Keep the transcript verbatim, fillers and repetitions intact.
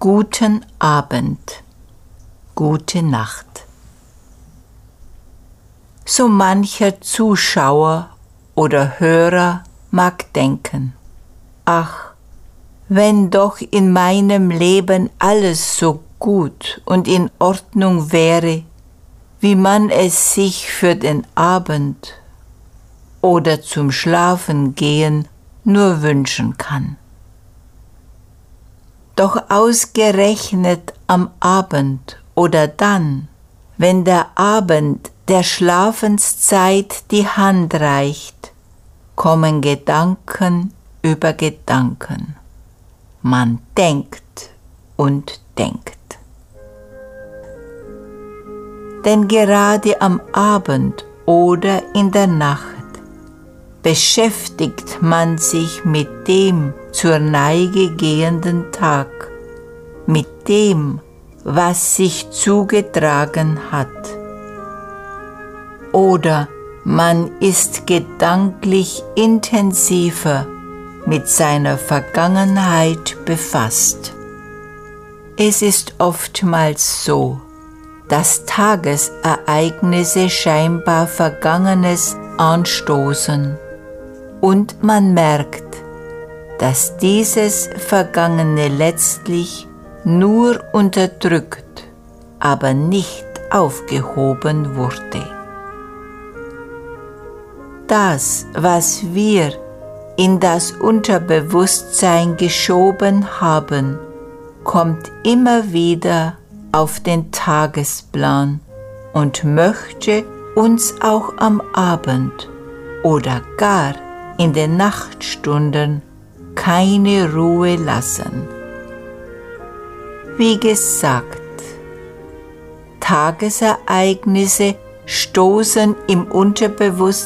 Guten Abend, gute Nacht. So mancher Zuschauer oder Hörer mag denken: Ach, wenn doch in meinem Leben alles so gut und in Ordnung wäre, wie man es sich für den Abend oder zum Schlafengehen nur wünschen kann. Doch ausgerechnet am Abend oder dann, wenn der Abend der Schlafenszeit die Hand reicht, kommen Gedanken über Gedanken. Man denkt und denkt. Denn gerade am Abend oder in der Nacht beschäftigt man sich mit dem zur Neige gehenden Tag, mit dem, was sich zugetragen hat. Oder man ist gedanklich intensiver mit seiner Vergangenheit befasst. Es ist oftmals so, dass Tagesereignisse scheinbar Vergangenes anstoßen und man merkt, dass dieses Vergangene letztlich nur unterdrückt, aber nicht aufgehoben wurde. Das, was wir in das Unterbewusstsein geschoben haben, kommt immer wieder auf den Tagesplan und möchte uns auch am Abend oder gar in den Nachtstunden keine Ruhe lassen. Wie gesagt, Tagesereignisse stoßen im Unterbewusstsein